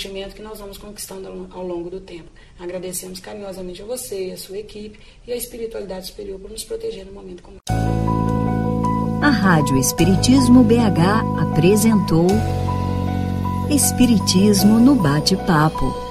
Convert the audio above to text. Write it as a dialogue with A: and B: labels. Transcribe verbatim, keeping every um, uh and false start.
A: que nós vamos conquistando ao longo do tempo. Agradecemos carinhosamente a você, a sua equipe e a espiritualidade superior por nos proteger no momento como esse.
B: A Rádio Espiritismo B H apresentou Espiritismo no Bate-Papo.